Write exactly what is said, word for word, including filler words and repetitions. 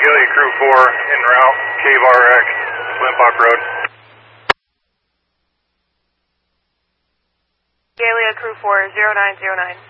Gallia Crew four, en route, Cave R X, Limpok Road. Gallia Crew four, zero nine zero nine.